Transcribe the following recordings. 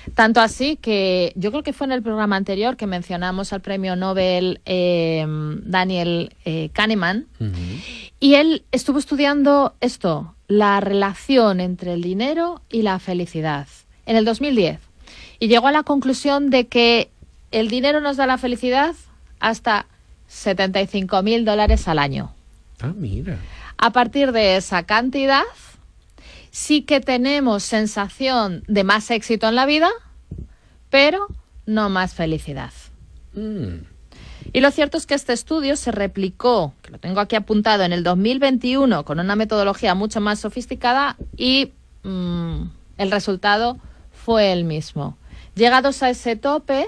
Tanto así que yo creo que fue en el programa anterior que mencionamos al premio Nobel Daniel Kahneman, y él estuvo estudiando esto, la relación entre el dinero y la felicidad, en el 2010. Y llegó a la conclusión de que el dinero nos da la felicidad hasta $75.000 al año. Ah, mira. A partir de esa cantidad, sí que tenemos sensación de más éxito en la vida, pero no más felicidad. Y lo cierto es que este estudio se replicó, que lo tengo aquí apuntado, en el 2021 con una metodología mucho más sofisticada y el resultado fue el mismo. Llegados a ese tope,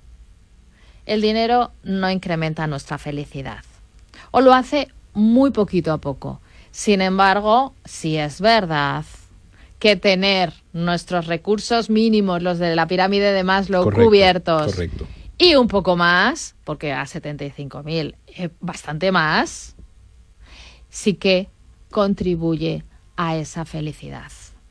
el dinero no incrementa nuestra felicidad. O lo hace muy poquito a poco. Sin embargo, sí es verdad que tener nuestros recursos mínimos, los de la pirámide de Maslow, cubiertos, y un poco más, porque a 75.000 bastante más, sí que contribuye a esa felicidad.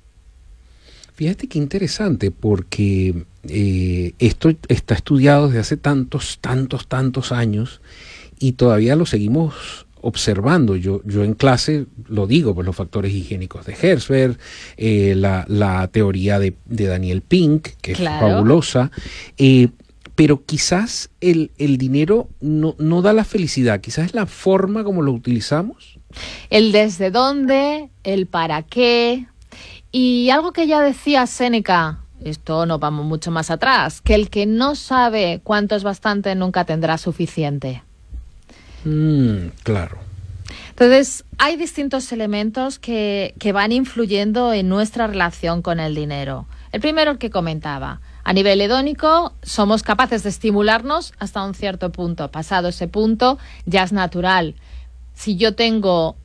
Fíjate qué interesante, porque esto está estudiado desde hace tantos años y todavía lo seguimos observando. Yo en clase lo digo, pues los factores higiénicos de Herzberg, la teoría de Daniel Pink, que es fabulosa, pero quizás el dinero no da la felicidad, quizás es la forma como lo utilizamos. El desde dónde, el para qué, y algo que ya decía Séneca, esto no vamos mucho más atrás, que el que no sabe cuánto es bastante nunca tendrá suficiente. Claro. Entonces, hay distintos elementos que van influyendo en nuestra relación con el dinero. El primero, el que comentaba. A nivel hedónico, somos capaces de estimularnos hasta un cierto punto. Pasado ese punto, ya es natural. Si yo tengo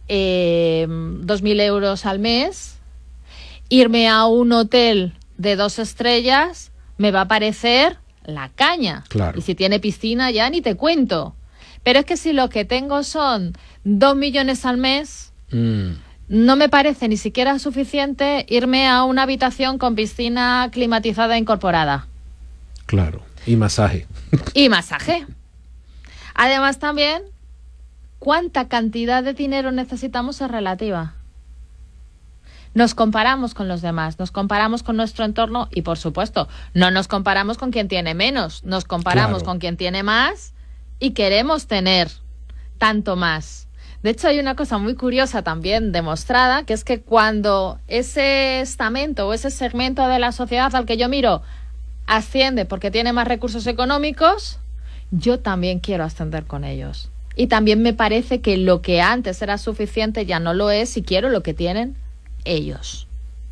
2.000 euros al mes, irme a un hotel de 2 estrellas me va a parecer la caña. Claro. Y si tiene piscina ya ni te cuento. Pero es que si lo que tengo son 2 millones al mes, no me parece ni siquiera suficiente irme a una habitación con piscina climatizada incorporada. Claro, y masaje. Y masaje. Además también, ¿cuánta cantidad de dinero necesitamos es relativa? Nos comparamos con los demás, nos comparamos con nuestro entorno y, por supuesto, no nos comparamos con quien tiene menos, nos comparamos con quien tiene más y queremos tener tanto más. De hecho, hay una cosa muy curiosa también demostrada, que es que cuando ese estamento o ese segmento de la sociedad al que yo miro asciende porque tiene más recursos económicos, yo también quiero ascender con ellos. Y también me parece que lo que antes era suficiente ya no lo es y quiero lo que tienen ellos.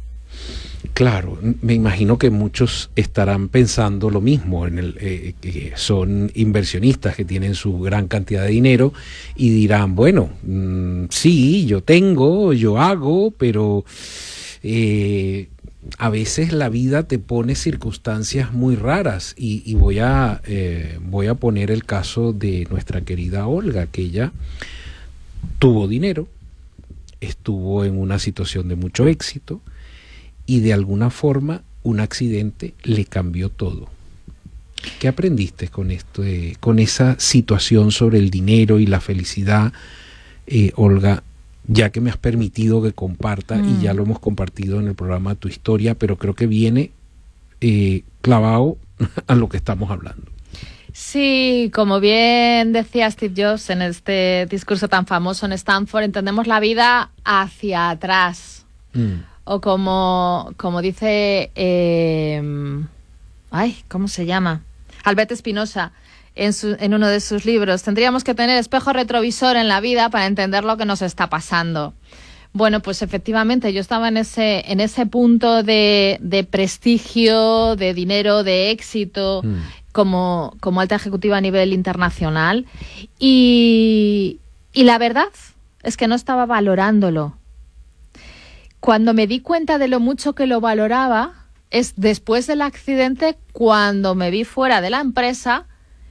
Claro, me imagino que muchos estarán pensando lo mismo, que son inversionistas que tienen su gran cantidad de dinero y dirán, bueno, sí, yo hago, pero a veces la vida te pone circunstancias muy raras y voy a poner el caso de nuestra querida Olga, que ella tuvo dinero, estuvo en una situación de mucho éxito, y de alguna forma un accidente le cambió todo. ¿Qué aprendiste con esto, con esa situación sobre el dinero y la felicidad, Olga? Ya que me has permitido que comparta, y ya lo hemos compartido en el programa Tu Historia, pero creo que viene clavado a lo que estamos hablando. Sí, como bien decía Steve Jobs en este discurso tan famoso en Stanford, entendemos la vida hacia atrás. O como dice, ¿cómo se llama? Albert Espinosa, en uno de sus libros, tendríamos que tener espejo retrovisor en la vida para entender lo que nos está pasando. Bueno, pues efectivamente yo estaba en ese punto de prestigio, de dinero, de éxito, como alta ejecutiva a nivel internacional, y la verdad es que no estaba valorándolo. Cuando me di cuenta de lo mucho que lo valoraba, es después del accidente, cuando me vi fuera de la empresa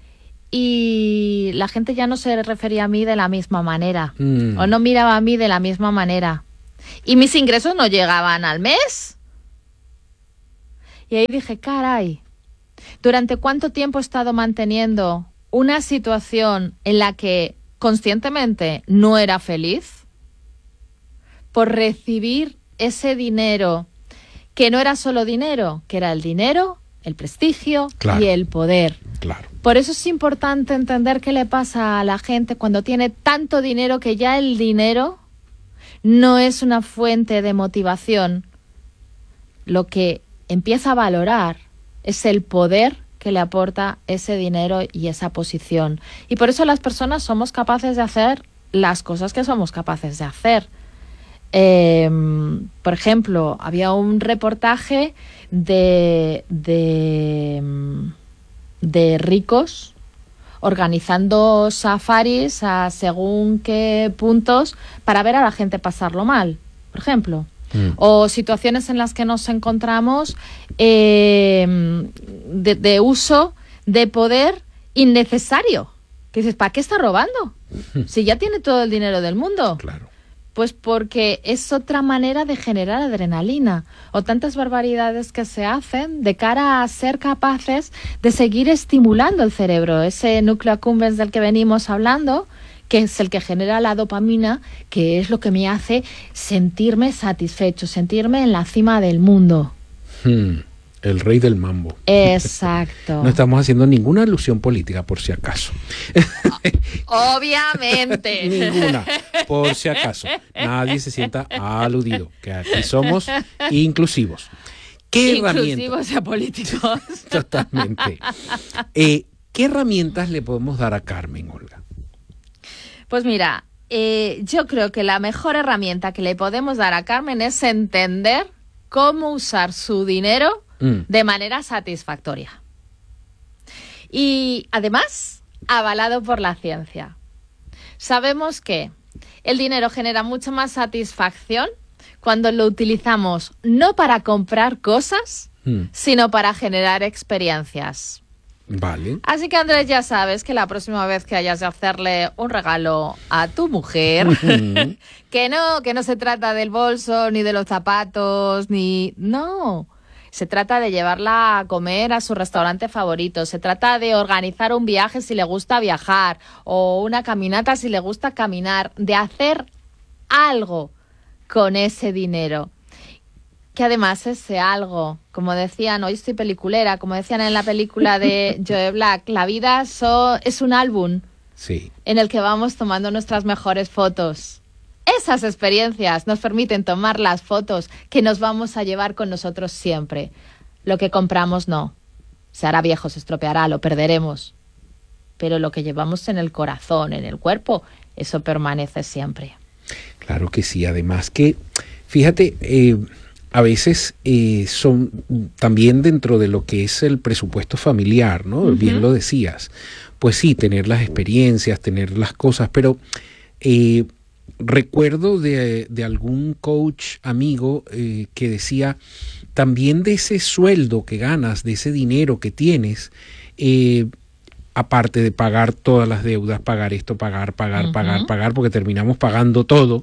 y la gente ya no se refería a mí de la misma manera, o no miraba a mí de la misma manera. Y mis ingresos no llegaban al mes. Y ahí dije, caray, ¿durante cuánto tiempo he estado manteniendo una situación en la que conscientemente no era feliz por recibir ese dinero que no era solo dinero, que era el dinero, el prestigio y el poder? Claro. Por eso es importante entender qué le pasa a la gente cuando tiene tanto dinero que ya el dinero no es una fuente de motivación. Lo que empieza a valorar es el poder que le aporta ese dinero y esa posición. Y por eso las personas somos capaces de hacer las cosas que somos capaces de hacer. Por ejemplo, había un reportaje de ricos organizando safaris a según qué puntos para ver a la gente pasarlo mal, por ejemplo. O situaciones en las que nos encontramos de uso de poder innecesario. Que dices, ¿para qué está robando? Si ya tiene todo el dinero del mundo. Claro. Pues porque es otra manera de generar adrenalina o tantas barbaridades que se hacen de cara a ser capaces de seguir estimulando el cerebro, ese núcleo accumbens del que venimos hablando, que es el que genera la dopamina, que es lo que me hace sentirme satisfecho, sentirme en la cima del mundo. El rey del mambo. Exacto. No estamos haciendo ninguna alusión política, por si acaso. Obviamente. Ninguna, por si acaso. Nadie se sienta aludido, que aquí somos inclusivos. ¿Qué herramientas? Inclusivos y apolíticos. Totalmente. ¿Qué herramientas le podemos dar a Carmen, Olga? Pues mira, yo creo que la mejor herramienta que le podemos dar a Carmen es entender cómo usar su dinero de manera satisfactoria. Y además, avalado por la ciencia. Sabemos que el dinero genera mucha más satisfacción cuando lo utilizamos no para comprar cosas, sino para generar experiencias. Vale. Así que, Andrés, ya sabes que la próxima vez que hayas de hacerle un regalo a tu mujer, que no se trata del bolso, ni de los zapatos, no. Se trata de llevarla a comer a su restaurante favorito. Se trata de organizar un viaje si le gusta viajar, o una caminata si le gusta caminar, de hacer algo con ese dinero. Que además ese algo, como decían, hoy estoy peliculera, como decían en la película de Joe Black, la vida es un álbum en el que vamos tomando nuestras mejores fotos. Esas experiencias nos permiten tomar las fotos que nos vamos a llevar con nosotros siempre. Lo que compramos no. Se hará viejo, se estropeará, lo perderemos. Pero lo que llevamos en el corazón, en el cuerpo, eso permanece siempre. Claro que sí. Además que, fíjate, a veces son también dentro de lo que es el presupuesto familiar, ¿no? Bien lo decías. Pues sí, tener las experiencias, tener las cosas, pero recuerdo de algún coach amigo que decía, también de ese sueldo que ganas, de ese dinero que tienes, aparte de pagar todas las deudas, pagar esto, pagar, porque terminamos pagando todo,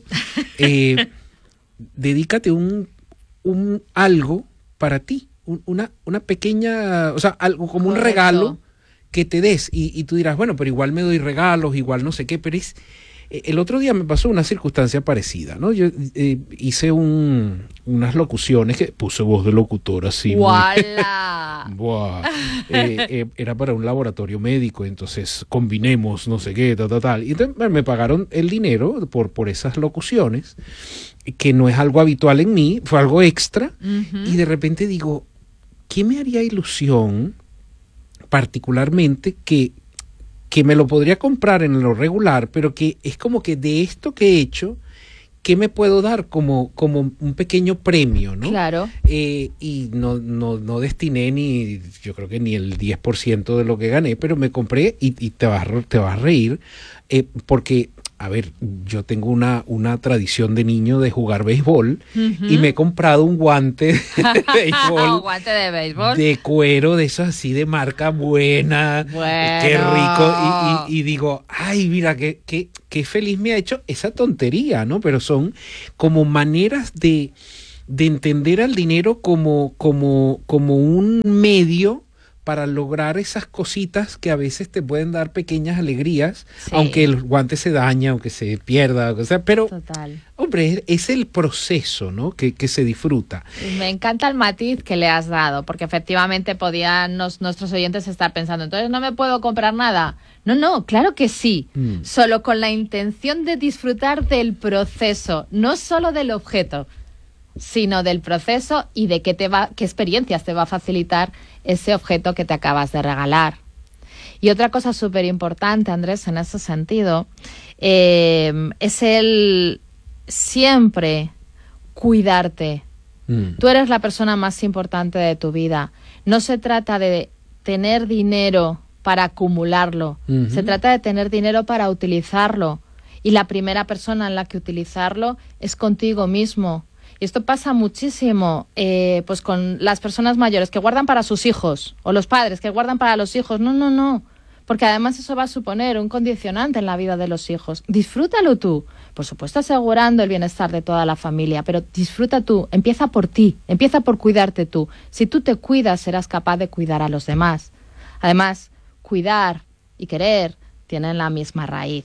dedícate un algo para ti, una pequeña, o sea, algo como un regalo que te des, y tú dirás, bueno, pero igual me doy regalos, igual no sé qué, pero el otro día me pasó una circunstancia parecida, ¿no? Yo hice unas locuciones que puse voz de locutor así. ¡Wala! Era para un laboratorio médico, entonces combinemos no sé qué, tal. Y entonces me pagaron el dinero por esas locuciones, que no es algo habitual en mí, fue algo extra. Y de repente digo, ¿qué me haría ilusión particularmente que me lo podría comprar en lo regular, pero que es como que de esto que he hecho, ¿qué me puedo dar como un pequeño premio, ¿no? Claro. Y no destiné yo creo que ni el 10% de lo que gané, pero me compré, y te vas a reír, porque, a ver, yo tengo una tradición de niño de jugar béisbol, y me he comprado un guante de béisbol. Guante de béisbol. De cuero, de esos así de marca buena. Bueno. Qué rico. Y digo, ay, mira, qué feliz me ha hecho esa tontería, ¿no? Pero son como maneras de de entender al dinero como un medio para lograr esas cositas que a veces te pueden dar pequeñas alegrías, sí, aunque el guante se daña, aunque se pierda, o sea, pero, total, hombre, es el proceso, ¿no?, que se disfruta. Me encanta el matiz que le has dado, porque efectivamente podían nuestros oyentes estar pensando, entonces no me puedo comprar nada. No, claro que sí, solo con la intención de disfrutar del proceso, no solo del objeto, sino del proceso y de qué experiencias te va a facilitar ese objeto que te acabas de regalar. Y otra cosa súper importante, Andrés, en ese sentido, es el siempre cuidarte. Tú eres la persona más importante de tu vida. No se trata de tener dinero para acumularlo, se trata de tener dinero para utilizarlo. Y la primera persona en la que utilizarlo es contigo mismo. Y esto pasa muchísimo pues con las personas mayores que guardan para sus hijos, o los padres que guardan para los hijos. No, porque además eso va a suponer un condicionante en la vida de los hijos. Disfrútalo tú, por supuesto asegurando el bienestar de toda la familia, pero disfruta tú, empieza por ti, empieza por cuidarte tú. Si tú te cuidas, serás capaz de cuidar a los demás. Además, cuidar y querer tienen la misma raíz.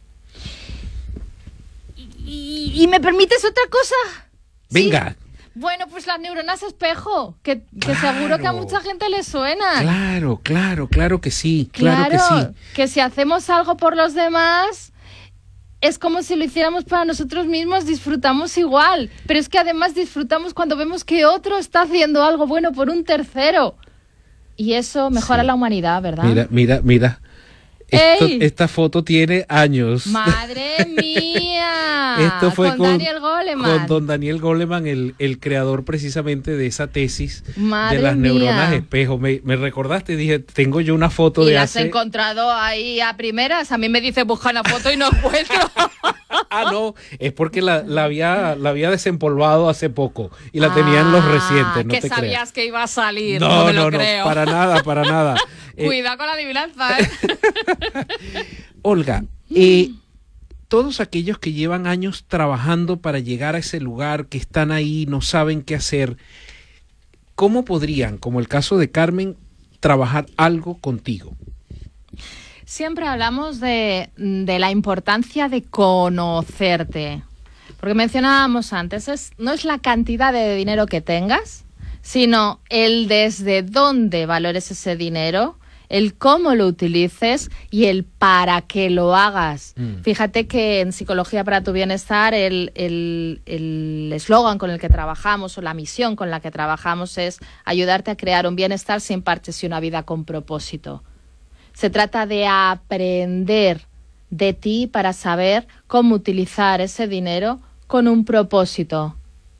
¿Y me permites otra cosa? Venga. Sí. Bueno, pues las neuronas espejo, que seguro que a mucha gente le suena. Claro que sí, claro que sí. Que si hacemos algo por los demás, es como si lo hiciéramos para nosotros mismos, disfrutamos igual. Pero es que además disfrutamos cuando vemos que otro está haciendo algo bueno por un tercero. Y eso mejora la humanidad, ¿verdad? Mira. Esta foto tiene años. ¡Madre mía! Esto fue con Daniel Goleman. Con don Daniel Goleman, el creador precisamente de esa tesis. ¡Madre de las mía! Neuronas espejo. Me recordaste, dije, tengo yo una foto de hace... ¿Y la has encontrado ahí a primeras? A mí me dice, busca una foto y no encuentro. No, es porque la había desempolvado hace poco y la tenía en los recientes, no te creas. Que sabías que iba a salir, no, no, creo. Para nada. Cuidado con la adivinanza, ¿eh? Olga, todos aquellos que llevan años trabajando para llegar a ese lugar, que están ahí, no saben qué hacer, ¿cómo podrían, como el caso de Carmen, trabajar algo contigo? Siempre hablamos de la importancia de conocerte, porque mencionábamos antes, no es la cantidad de dinero que tengas, sino el desde dónde valores ese dinero, el cómo lo utilices y el para qué lo hagas. Fíjate que en Psicología para tu Bienestar el eslogan con el que trabajamos o la misión con la que trabajamos es ayudarte a crear un bienestar sin parches y una vida con propósito. Se trata de aprender de ti para saber cómo utilizar ese dinero con un propósito.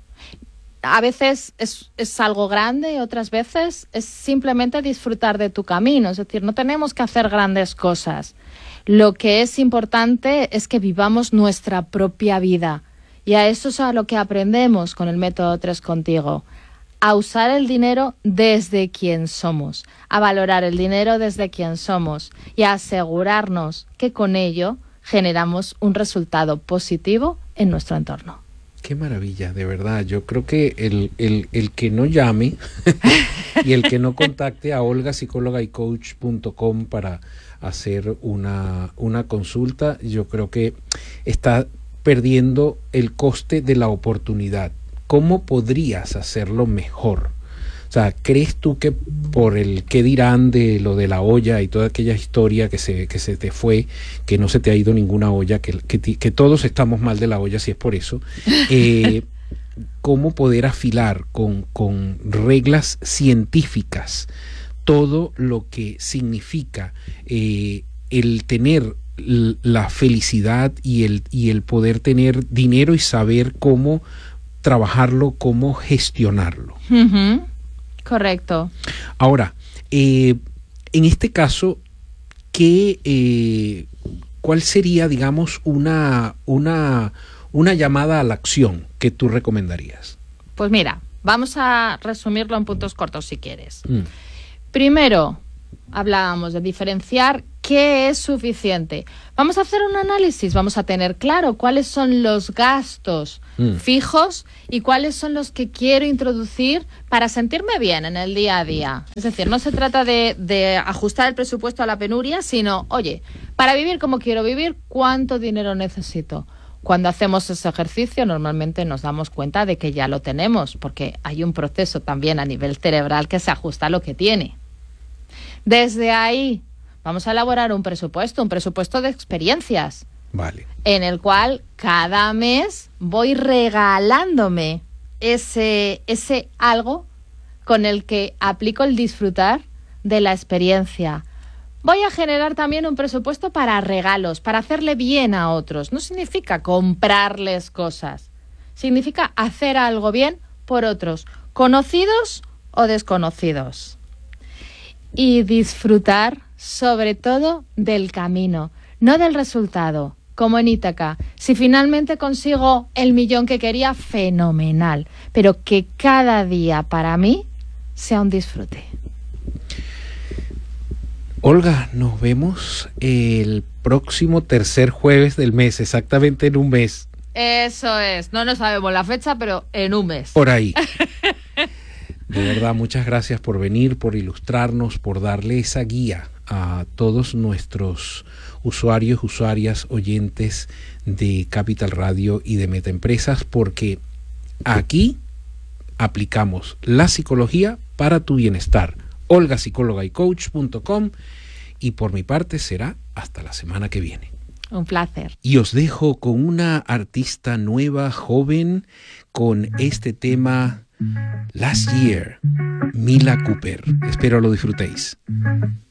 A veces es algo grande, otras veces es simplemente disfrutar de tu camino. Es decir, no tenemos que hacer grandes cosas. Lo que es importante es que vivamos nuestra propia vida. Y a eso es a lo que aprendemos con el método 3 contigo. A usar el dinero desde quien somos, a valorar el dinero desde quien somos y a asegurarnos que con ello generamos un resultado positivo en nuestro entorno. Qué maravilla, de verdad. Yo creo que el que no llame y el que no contacte a olgapsicologycoach.com para hacer una consulta, yo creo que está perdiendo el coste de la oportunidad. ¿Cómo podrías hacerlo mejor? O sea, ¿crees tú que por el qué dirán de lo de la olla y toda aquella historia que se te fue, que no se te ha ido ninguna olla, que todos estamos mal de la olla si es por eso, cómo poder afilar con reglas científicas todo lo que significa el tener la felicidad y el poder tener dinero y saber cómo trabajarlo, cómo gestionarlo? Uh-huh. Correcto. Ahora, en este caso, ¿cuál sería, digamos, una llamada a la acción que tú recomendarías? Pues mira, vamos a resumirlo en puntos cortos si quieres. Primero, hablábamos de diferenciar ¿qué es suficiente? Vamos a hacer un análisis, vamos a tener claro cuáles son los gastos fijos y cuáles son los que quiero introducir para sentirme bien en el día a día. Es decir, no se trata de ajustar el presupuesto a la penuria, sino, oye, para vivir como quiero vivir, ¿cuánto dinero necesito? Cuando hacemos ese ejercicio, normalmente nos damos cuenta de que ya lo tenemos, porque hay un proceso también a nivel cerebral que se ajusta a lo que tiene. Desde ahí, vamos a elaborar un presupuesto de experiencias. Vale. En el cual cada mes voy regalándome ese algo con el que aplico el disfrutar de la experiencia. Voy a generar también un presupuesto para regalos, para hacerle bien a otros. No significa comprarles cosas. Significa hacer algo bien por otros, conocidos o desconocidos. Y disfrutar, sobre todo, del camino, no del resultado. Como en Ítaca, si finalmente consigo el 1.000.000 que quería, fenomenal. Pero que cada día para mí sea un disfrute. Olga, nos vemos el próximo tercer jueves del mes, exactamente en un mes. Eso es, no nos sabemos la fecha, pero en un mes. Por ahí. De verdad, muchas gracias por venir, por ilustrarnos, por darle esa guía a todos nuestros usuarios, usuarias, oyentes de Capital Radio y de Metaempresas, porque aquí aplicamos la psicología para tu bienestar. olgapsicólogaycoach.com, y por mi parte será hasta la semana que viene. Un placer. Y os dejo con una artista nueva, joven, con este tema Last Year, Mila Cooper. Espero lo disfrutéis.